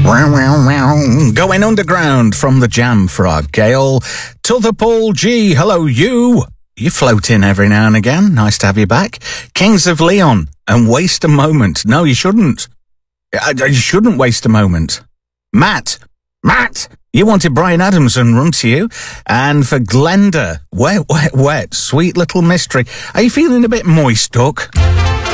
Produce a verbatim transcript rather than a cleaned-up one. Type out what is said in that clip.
Wow, wow, wow. Going underground from the Jam Frog, Gale to the Paul G. Hello, you. You float in every now and again. Nice to have you back. Kings of Leon and Waste a Moment. No, you shouldn't. You shouldn't waste a moment. Matt. Matt. You wanted Brian Adamson run to you. And for Glenda, wet, wet, wet, sweet little mystery. Are you feeling a bit moist, Duck?